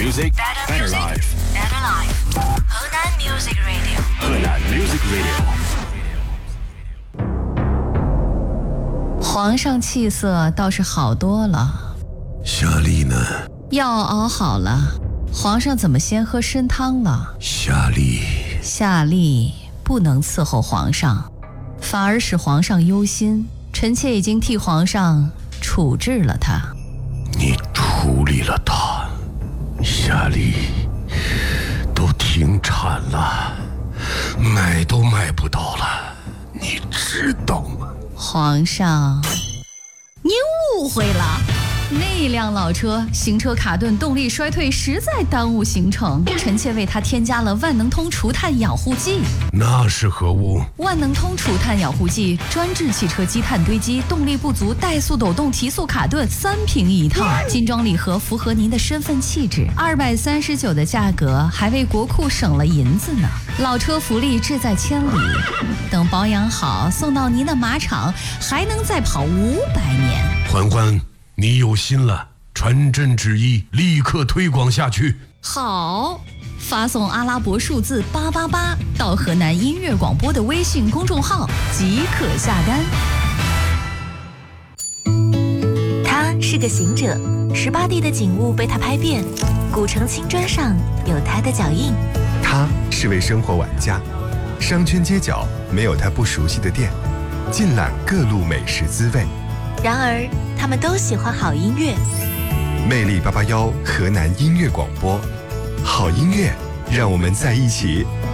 music, better life. Better life. 河南 Music Radio. 河南 Music Radio. 皇上气色倒是好多了。 夏丽呢？ 药熬好了，皇上怎么先喝参汤了？ 夏丽不能伺候皇上，反而使皇上忧心。臣妾已经替皇上处置了他。 你处理了他？夏丽都停产了，买都买不到了，你知道吗？ 皇上，您误会了。那辆老车行车卡顿，动力衰退，实在耽误行程。臣妾为他添加了万能通除碳养护剂。 那是何物？ 万能通除碳养护剂专治汽车积碳堆积、动力不足、怠速抖动、提速卡顿，3瓶一套，精装礼盒，符合您的身份气质。239的价格，还为国库省了银子呢。老车福利志在千里，等保养好，送到您的马场，还能再跑500年。 嬛嬛，你有心了，传朕旨意，立刻推广下去。 好，发送阿拉伯数字888到河南音乐广播的微信公众号即可下单。 他是个行者，18地的景物被他拍遍，古城青砖上有他的脚印。 他是位生活玩家，商圈街角没有他不熟悉的店，尽览各路美食滋味。 然而他们都喜欢好音乐。 魅力881河南音乐广播，好音乐让我们在一起。